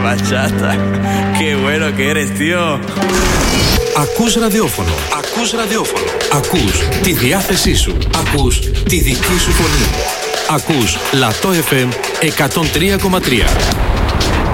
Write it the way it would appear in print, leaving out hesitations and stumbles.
bachata. Qué bueno que eres, tío. Ακούς ραδιόφωνο. Ακούς ραδιόφωνο. Ακούς τη διάθεσή σου. Ακούς τη δική σου φωνή. Ακούς Λατό FM 103,3.